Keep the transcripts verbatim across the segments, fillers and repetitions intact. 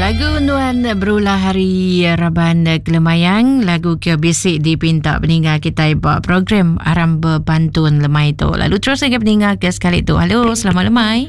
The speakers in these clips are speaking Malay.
Lagu unduan berulah hari Raban Kelemayang, lagu ke bisik dipinta peninggal kita buat program Aram Berpantun lemai tu. Lalu terus lagi peninggal ke sekali tu. Halo, selamat lemai.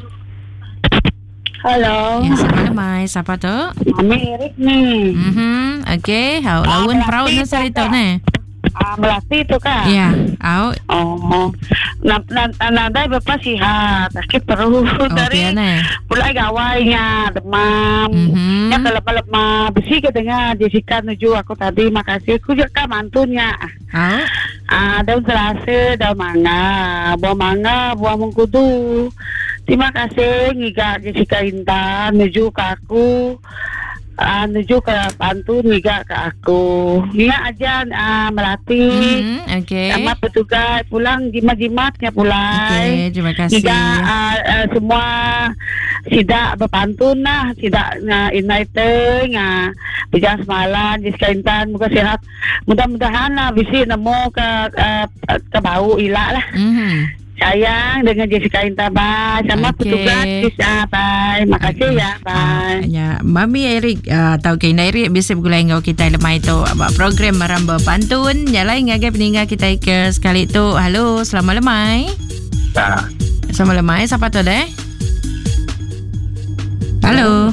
Halo. Ya, selamat lemai. Siapa tu? Mami Erik ni. Mhm, okey. Hau lawan peraut na salito na. Ah, Melati tu kan? Ya, au. Oh. Na na nadai bapa sihat, sakit perut dari. Okey na. Pulai gawainya demam. Mhm. Ya lemah-lemah. Besi ke dengar Jessica nuju aku tadi. Makasih aku juga mantunya. Au. Ah, daun selasa, daun mangga, buah mangga, buah mengkudu. Terima kasih ngiga Jessica Intan nuju ke aku. Uh, nuju ke pantun juga ke aku. Ingat aja uh, Melati. Mhm, okey. Sama petugas pulang jimat-jimatnya pulai. Okey, terima kasih. Juga uh, uh, semua sidak berpantun lah, sidak uh, United uh, berjalan semalam Jessica Intan, muka sihat. Mudah-mudahan lah bisi nemu ke uh, ke bau ilak lah. Mhm. Sayang dengan Jessica Intan, bye. Sama Okay. petugas Jessica, bye. Makasih okay. ya, bye. Uh, ya, Mami Erik uh, tahu ke Erik bisa bergulai ngau kita lemai tu buat program Aram Berpantun. Ya lain ngagai peninggal kita ke sekali tu. Halo, selamat lemai. Tak. Selamat lemai, siapa tu deh? Halo.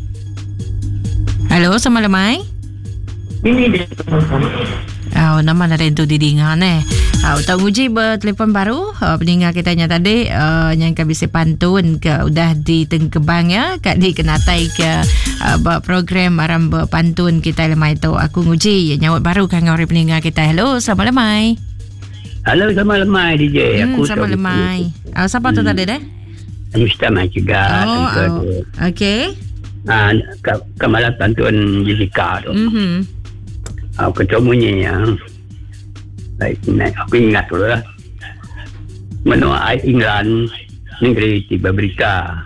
Halo, selamat lemai. Ini dia. Oh, nama ada itu didingan eh. Oh, tahu uji bertelefon baru. Uh, peninggal kita nya tadi uh, yang ke bisa pantun ke udah di Tengkebang ya, kat di kenatai ke uh, buat program Aram Berpantun kita lemai tu. Aku nguji nyawat baru kan ngori peninggal kita. Hello, selamat lemai. Halo, selamat lemai D J. Hmm, Aku selamat lemai. Oh, siapa tu tadi deh? Mustama juga. Oh, oh. Okey. Ah, uh, kemalan pantun Jessica tu. Mhm. Aku ketemunya yang baik, aku ingat dulu lah. Menua England negeri tiba berita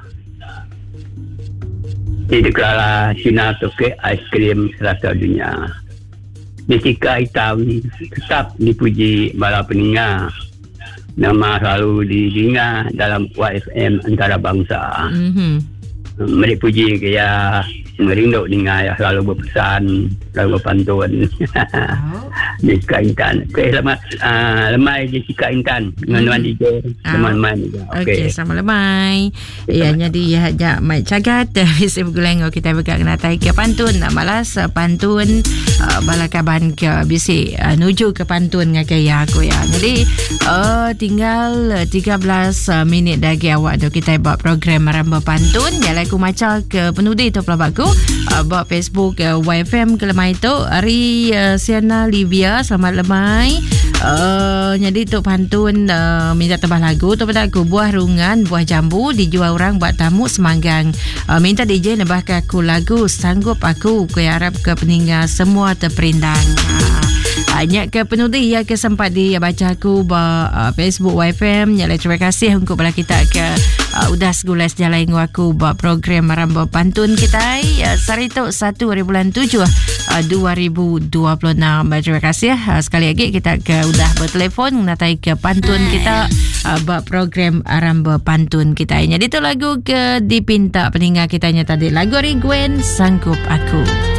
dideklara China toke ais krim rasa dunia. Jessica hitam tetap dipuji bala peninggal. Nama selalu didengar dalam Y F M antara bangsa. Mhm. Mereka puji kaya merinduk dengar ya, selalu berpesan, selalu berpantun. Oh. Jessica Intan. Okey, selamat uh, lemai Jessica Intan dengan Tuan D J. Teman-teman juga. Okey, selamat lemai. Ya, jadi ya ja mai cagat bisa bergulai ngau kita bergak kena tai ke pantun. Malas uh, pantun uh, balakaban ke bisi uh, nuju ke pantun ngakai ya aku ya. Jadi uh, tinggal uh, tiga belas uh, minit lagi awak tu kita buat program Aram Berpantun. Jalan aku maca ke penudi tu pelabakku uh, buat Facebook uh, Y F M kelemai tu Ari uh, Siana Livia, selamat lemai. Uh, jadi tu pantun uh, minta tambah lagu tu pada aku buah rungan, buah jambu dijual orang buat tamu semanggang. Uh, minta D J nebahkan aku lagu Sanggup Aku, ku harap ke peninggal semua terperindang. Uh, Banyak ke penudi ya ke sempat dia baca aku ba uh, Facebook Y F M. Nyala terima kasih untuk bala kita ke uh, udah segulas jalan dengan aku buat program Aram Berpantun kita uh, Sarito satu hari bulan tujuh uh, dua ribu dua puluh enam. Terima kasih uh, sekali lagi kita ke udah bertelefon natai ke pantun kita uh, buat program Aram Berpantun kita. Jadi tu lagu ke dipinta peninggal kitanya tadi, lagu Ari Gwen Sanggup Aku.